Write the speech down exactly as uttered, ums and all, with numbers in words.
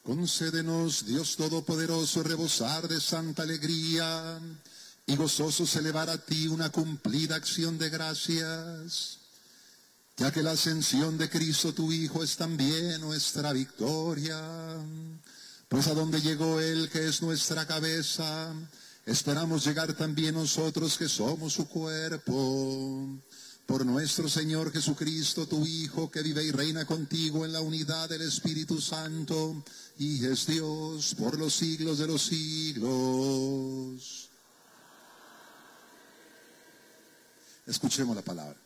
Concédenos, Dios Todopoderoso, rebosar de santa alegría y gozosos elevar a ti una cumplida acción de gracias, ya que la ascensión de Cristo tu Hijo es también nuestra victoria. Pues a donde llegó Él, que es nuestra cabeza, esperamos llegar también nosotros que somos su cuerpo. Por nuestro Señor Jesucristo, tu Hijo, que vive y reina contigo en la unidad del Espíritu Santo, y es Dios por los siglos de los siglos. Escuchemos la palabra.